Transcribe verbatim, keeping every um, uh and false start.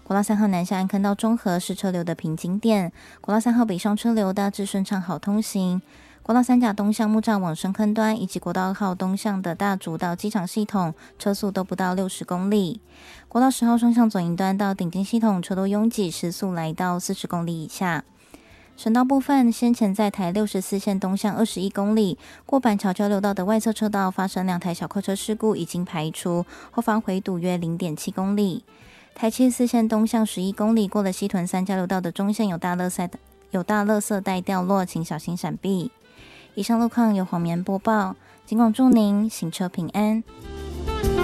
国道三号南下安坑到中和是车流的瓶颈点，国道三号北上车流大致顺畅好通行。国道三甲东向木栅往深坑端以及国道二号东向的大竹到机场系统车速都不到六十公里。国道十号双向左营端到顶金系统车多拥挤，时速来到四十公里以下。省道部分，先前在台六十四线东向二十一公里过板桥交流道的外侧车道发生两台小客车事故，已经排除，后方回堵约 零点七公里。台七十四线东向十一公里过了西屯三交流道的中线有大垃圾有大垃圾带掉落，请小心闪避。以上路况由黄棉播报，尽管祝您行车平安。